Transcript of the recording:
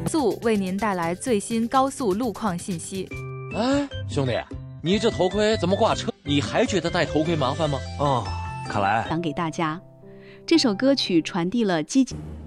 速为您带来最新高速路况信息。 哎，兄弟，你这头盔怎么挂车？你还觉得戴头盔麻烦吗？ 哦，看来讲给大家，这首歌曲传递了积极。